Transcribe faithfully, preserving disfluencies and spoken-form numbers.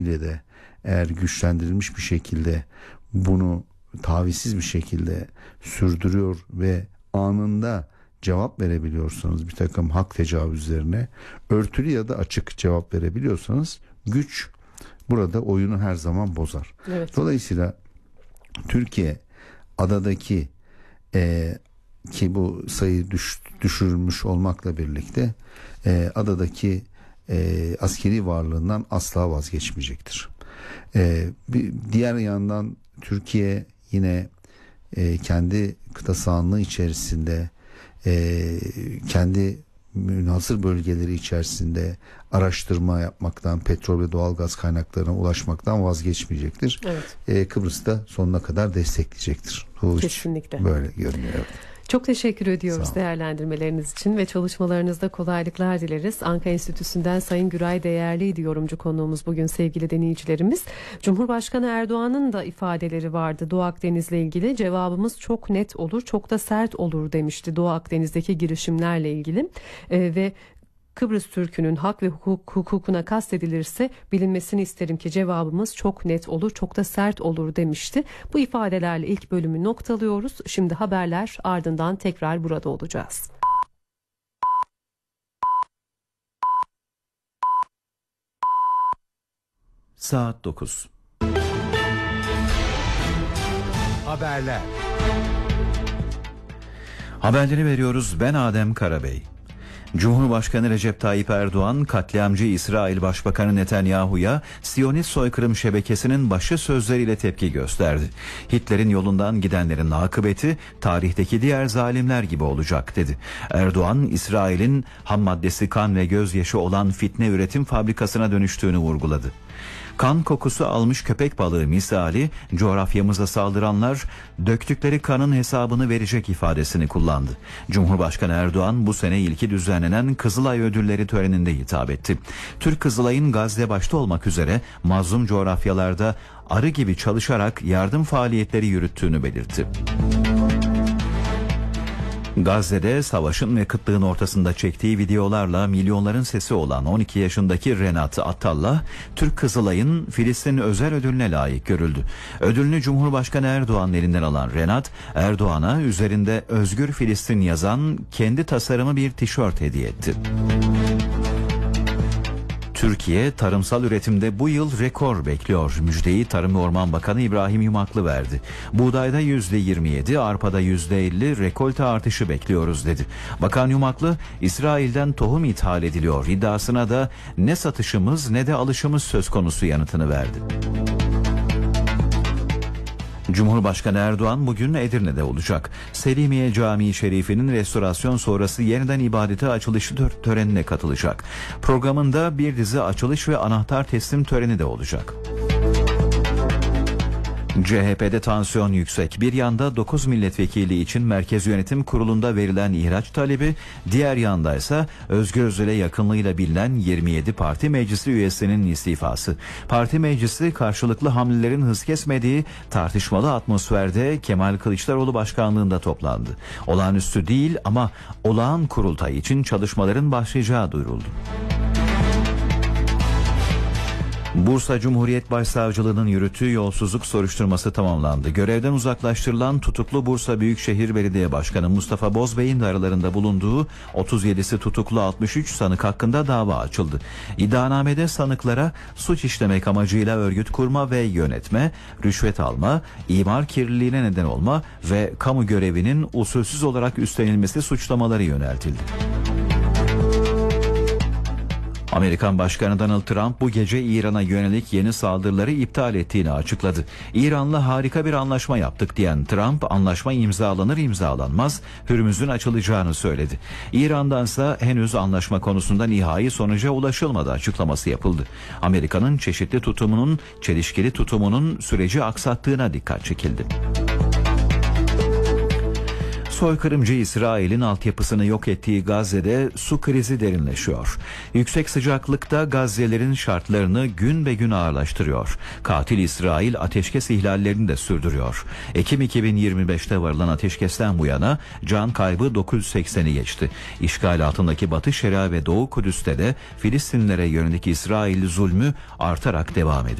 de eğer güçlendirilmiş bir şekilde bunu tavizsiz bir şekilde sürdürüyor ve anında cevap verebiliyorsanız bir takım hak tecavüzlerine, örtülü ya da açık cevap verebiliyorsanız güç burada oyunu her zaman bozar. Evet. Dolayısıyla Türkiye adadaki e, ki bu sayı düş, düşürülmüş olmakla birlikte e, adadaki e, askeri varlığından asla vazgeçmeyecektir. E, bir diğer yandan Türkiye yine e, kendi kıta sahanlığı içerisinde e, kendi münhasır bölgeleri içerisinde araştırma yapmaktan, petrol ve doğalgaz kaynaklarına ulaşmaktan vazgeçmeyecektir. Evet. E, Kıbrıs'ta sonuna kadar destekleyecektir. Bu Kesinlikle. böyle görünüyor. Çok teşekkür ediyoruz değerlendirmeleriniz için ve çalışmalarınızda kolaylıklar dileriz. Anka Enstitüsü'nden Sayın Güray Değerliydi yorumcu konuğumuz bugün sevgili dinleyicilerimiz. Cumhurbaşkanı Erdoğan'ın da ifadeleri vardı Doğu Akdeniz'le ilgili. Cevabımız çok net olur, çok da sert olur demişti Doğu Akdeniz'deki girişimlerle ilgili. Ee, ve Kıbrıs Türk'ünün hak ve hukuk, hukukuna kastedilirse bilinmesini isterim ki cevabımız çok net olur, çok da sert olur demişti. Bu ifadelerle ilk bölümü noktalıyoruz. Şimdi haberler, ardından tekrar burada olacağız. Saat dokuz. Haberler. Haberleri veriyoruz. Ben Adem Karabey. Cumhurbaşkanı Recep Tayyip Erdoğan, katliamcı İsrail Başbakanı Netanyahu'ya Siyonist soykırım şebekesinin başı sözleriyle tepki gösterdi. Hitler'in yolundan gidenlerin akıbeti tarihteki diğer zalimler gibi olacak dedi. Erdoğan, İsrail'in ham maddesi kan ve gözyaşı olan fitne üretim fabrikasına dönüştüğünü vurguladı. Kan kokusu almış köpek balığı misali coğrafyamıza saldıranlar döktükleri kanın hesabını verecek ifadesini kullandı. Cumhurbaşkanı Erdoğan bu sene ilki düzenlenen Kızılay Ödülleri töreninde hitap etti. Türk Kızılay'ın Gazze başta olmak üzere mazlum coğrafyalarda arı gibi çalışarak yardım faaliyetleri yürüttüğünü belirtti. Gazze'de savaşın ve kıtlığın ortasında çektiği videolarla milyonların sesi olan on iki yaşındaki Renat Attallah, Türk Kızılay'ın Filistin özel ödülüne layık görüldü. Ödülünü Cumhurbaşkanı Erdoğan'ın elinden alan Renat, Erdoğan'a üzerinde Özgür Filistin yazan kendi tasarımı bir tişört hediye etti. Türkiye tarımsal üretimde bu yıl rekor bekliyor. Müjdeyi Tarım ve Orman Bakanı İbrahim Yumaklı verdi. Buğdayda yüzde yirmi yedi, arpada yüzde elli rekolte artışı bekliyoruz dedi. Bakan Yumaklı, İsrail'den tohum ithal ediliyor iddiasına da ne satışımız ne de alışımız söz konusu yanıtını verdi. Cumhurbaşkanı Erdoğan bugün Edirne'de olacak. Selimiye Camii Şerifi'nin restorasyon sonrası yeniden ibadete açılış törenine katılacak. Programında bir dizi açılış ve anahtar teslim töreni de olacak. C H P'de tansiyon yüksek. Bir yanda dokuz milletvekili için Merkez Yönetim Kurulu'nda verilen ihraç talebi, diğer yanda ise Özgür Özel'e yakınlığıyla bilinen yirmi yedi parti meclisi üyesinin istifası. Parti meclisi karşılıklı hamlelerin hız kesmediği tartışmalı atmosferde Kemal Kılıçdaroğlu başkanlığında toplandı. Olağanüstü değil ama olağan kurultay için çalışmaların başlayacağı duyuruldu. Bursa Cumhuriyet Başsavcılığı'nın yürüttüğü yolsuzluk soruşturması tamamlandı. Görevden uzaklaştırılan tutuklu Bursa Büyükşehir Belediye Başkanı Mustafa Bozbey'in de aralarında bulunduğu otuz yedisi tutuklu altmış üç sanık hakkında dava açıldı. İddianamede sanıklara suç işlemek amacıyla örgüt kurma ve yönetme, rüşvet alma, imar kirliliğine neden olma ve kamu görevinin usulsüz olarak üstlenilmesi suçlamaları yöneltildi. Amerikan Başkanı Donald Trump bu gece İran'a yönelik yeni saldırıları iptal ettiğini açıkladı. İran'la harika bir anlaşma yaptık diyen Trump, anlaşma imzalanır imzalanmaz Hürmüz'ün açılacağını söyledi. İran'dansa henüz anlaşma konusunda nihai sonuca ulaşılmadı açıklaması yapıldı. Amerika'nın çeşitli tutumunun, çelişkili tutumunun süreci aksattığına dikkat çekildi. Soykırımcı İsrail'in altyapısını yok ettiği Gazze'de su krizi derinleşiyor. Yüksek sıcaklıkta Gazze'lerin şartlarını gün be gün ağırlaştırıyor. Katil İsrail ateşkes ihlallerini de sürdürüyor. Ekim iki bin yirmi beşte varılan ateşkesten bu yana can kaybı dokuz yüz sekseni geçti. İşgal altındaki Batı Şeria ve Doğu Kudüs'te de Filistinlilere yönelik İsrail zulmü artarak devam ediyor.